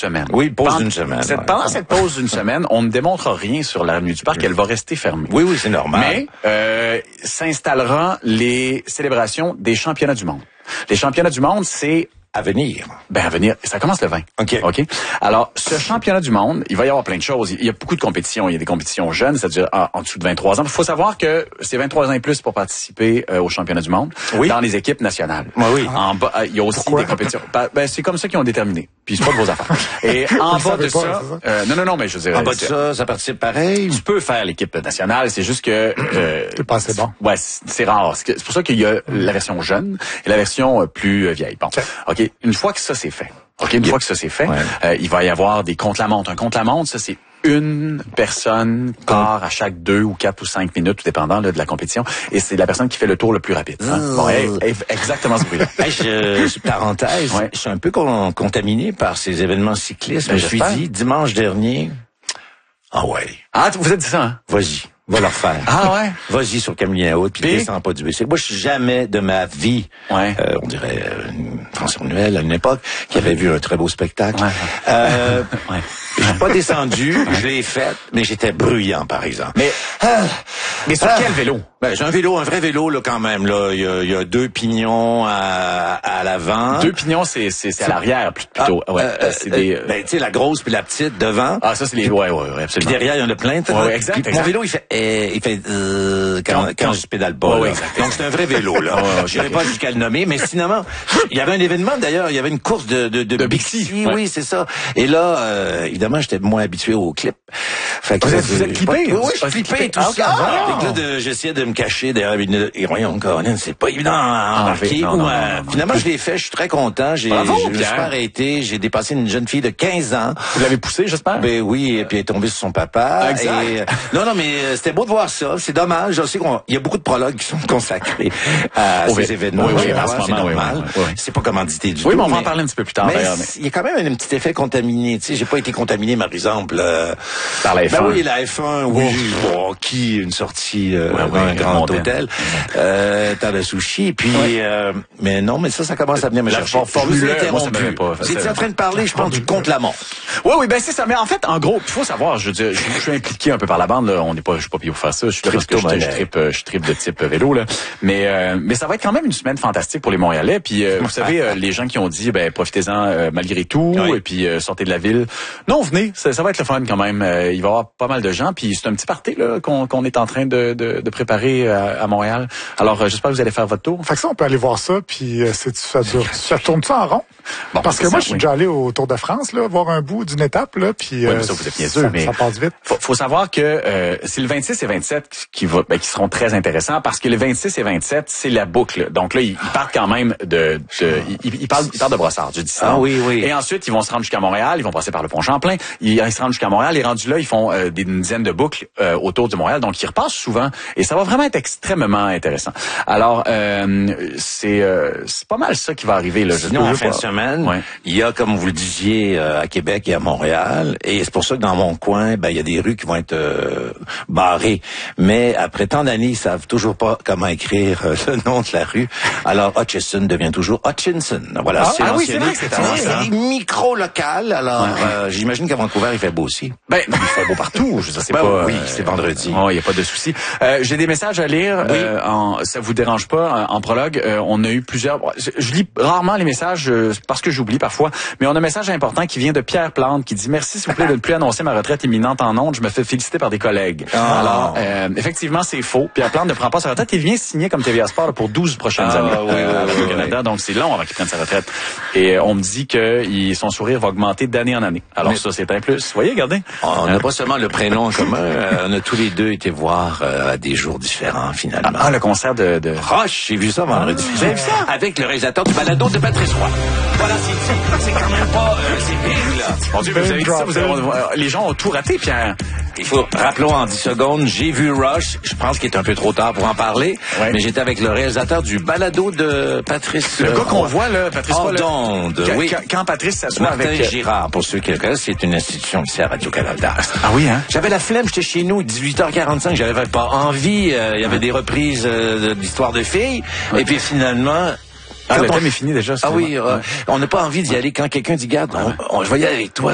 semaine. Oui, pause d'une semaine. Pendant cette pause d'une semaine, on ne démontre rien sur l'avenue du Parc. Elle va rester fermée. Oui, c'est normal. Mais s'installera les célébrations des championnats du monde. Les championnats du monde, c'est à venir. À venir. Ça commence le 20. OK. Alors, ce championnat du monde, il va y avoir plein de choses. Il y a beaucoup de compétitions. Il y a des compétitions jeunes, c'est-à-dire en dessous de 23 ans. Il faut savoir que c'est 23 ans et plus pour participer au championnat du monde dans les équipes nationales. Oui. En bas, il y a aussi des compétitions. C'est comme ça qu'ils ont déterminé. Puis c'est pas de vos affaires. Et en bas de ça, non, mais je veux dire, en bas de ça participe pareil. Tu peux faire l'équipe nationale, c'est juste que c'est pas assez bon. Ouais, c'est rare. C'est pour ça qu'il y a la version jeune et la version plus vieille. Bon, OK. Une fois que ça c'est fait, il va y avoir des contre-la-montre. Un contre-la-montre, ça c'est une personne part à chaque 2 ou 4 ou 5 minutes, tout dépendant de la compétition, et c'est la personne qui fait le tour le plus rapide. Bon, exactement ce bruit-là. Parenthèse, je suis un peu contaminé par ces événements cyclistes. Je me suis dit, dimanche dernier, vous êtes dit ça, hein? Vas-y. Va leur faire. Vas-y sur Camillien Haute, puis descends pas du WC. Moi, je suis jamais de ma vie, on dirait François Noël à une époque, qui avait vu un très beau spectacle. Je suis pas descendu, je l'ai fait, mais j'étais bruyant, par exemple. Mais sur quel vélo? J'ai un vrai vélo, là, quand même, là. Il y a 2 pignons à l'avant. 2 pignons, c'est à l'arrière, plutôt. C'est des, tu sais, la grosse puis la petite devant. Ça, c'est les, absolument. Puis derrière, il y en a plein, exact. Mon vélo, il fait quand je pédale pas, là. Donc, c'est un vrai vélo, là. Je n'irai pas jusqu'à le nommer, mais sinon, il y avait un événement, d'ailleurs, il y avait une course de Bixi. Oui, c'est ça. Et là, évidemment, j'étais moins habitué au clip. Fait que vous êtes clippé? Oui, je suis clippé, tout ça. Fait que là, j'essayais de me cacher derrière une, et voyons, Caroline, c'est pas évident à embarquer. Finalement, je l'ai fait, je suis très content. Je me suis pas arrêté. J'ai dépassé une jeune fille de 15 ans. Vous l'avez poussée, j'espère? Ben oui, et puis elle est tombée sur son papa. Exact. Non, mais c'était beau de voir ça. C'est dommage. Je sais qu'il y a beaucoup de prologues qui sont consacrés à ces événements. Oui, c'est normal. C'est pas commandité du tout. Oui, mais on va en parler un petit peu plus tard. Mais il y a quand même un petit effet contaminé. Tu sais, j'ai pas été contaminé, par exemple, par la F1. Ben oui, la F1, qui une sortie d'un grand hôtel, t'as le sushi, puis mais non, mais ça commence à venir me chercher. Formule 1, moi, ça m'avait pas. Vous étiez en train de parler, je pense, du contre-la-montre. Oui, c'est ça. Mais en fait, en gros, il faut savoir, je suis impliqué un peu par la bande, là. Je suis pas payé pour faire ça. Je suis là parce que je tripe de type vélo, là. Mais ça va être quand même une semaine fantastique pour les Montréalais. Puis, vous savez, les gens qui ont dit, profitez-en malgré tout, et puis sortez de la ville. Non, venez, ça va être le fun quand même. Il va y avoir pas mal de gens, puis c'est un petit party là qu'on est en train de préparer à Montréal. Alors, j'espère que vous allez faire votre tour. Fait que ça, on peut aller voir ça, puis ça tourne ça en rond? Bon, parce que moi, je suis déjà allé au Tour de France, là, voir un bout d'une étape, là, puis mais ça, vous êtes niaiseux, mais ça passe vite. Faut savoir que c'est le 26 et 27 qui seront très intéressants, parce que le 26 et 27, c'est la boucle. Donc là, ils partent quand même ils partent de Brossard, je dis ça. Ah oui. Et ensuite, ils vont se rendre jusqu'à Montréal, ils vont passer par le pont Champlain, ils se rendent jusqu'à Montréal, et rendus là, ils font une dizaine de boucles autour de Montréal, donc ils repassent souvent, et ça va vraiment être extrêmement intéressant. Alors, c'est pas mal ça qui va arriver là. Sinon, en fin de semaine, il y a, comme vous le disiez, à Québec et à Montréal, et c'est pour ça que dans mon coin, il y a des rues qui vont être barrées. Mais après tant d'années, ils savent toujours pas comment écrire le nom de la rue. Alors, Hutchison devient toujours Hutchinson. Voilà, c'est vrai que c'est des micro-locales. Alors, j'imagine qu'à Vancouver, il fait beau aussi. Non, il fait beau partout. Je sais pas. Oui, c'est vendredi. Il y a pas de souci. J'ai des messages à lire. Ça vous dérange pas en prologue? On a eu plusieurs. Je lis rarement les messages parce que j'oublie parfois. Mais on a un message important qui vient de Pierre Plante qui dit: merci s'il vous plaît de ne plus annoncer ma retraite imminente en ondes. Je me fais féliciter par des collègues. Alors, effectivement, c'est faux. Pierre Plante ne prend pas sa retraite. Il vient signer comme TVA Sport pour 12 prochaines années au Canada. Donc c'est long avant qu'il prenne sa retraite. Et on me dit que son sourire va augmenter d'année en année. Alors ça, c'est un plus. Vous voyez, regardez. On n'a pas seulement le prénom en commun, on a tous les deux été voir à des jours différents, finalement. Le concert de... Roche, j'ai vu ça vendredi. Vous avez vu ça? Avec le réalisateur du balado de Patrice Roy. Voilà, c'est quand même pas... c'est big, là. Mon Dieu, vous avez dit ça, les gens ont tout raté, Pierre. Il faut, rappelons en 10 secondes, j'ai vu Rush, je pense qu'il est un peu trop tard pour en parler, mais j'étais avec le réalisateur du balado de Patrice. Le gars qu'on voit, là, Patrice Roy. Quand Patrice s'assoit Martin avec... Girard, pour ceux qui le connaissent, c'est une institution ici à Radio-Canada. Ah oui, hein? J'avais la flemme, j'étais chez nous, 18h45, j'avais pas envie, il y avait des reprises d'histoires de filles, et puis finalement... le thème est fini déjà. On n'a pas envie d'y aller quand quelqu'un dit, garde, je vais y aller avec toi.